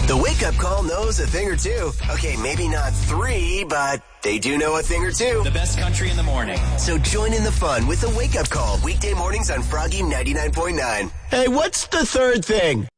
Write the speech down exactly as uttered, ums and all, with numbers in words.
The wake-up call knows a thing or two. Okay, maybe not three, but they do know a thing or two. The best country in the morning. So join in the fun with the wake-up call weekday mornings on Froggy ninety-nine point nine. Hey, what's the third thing?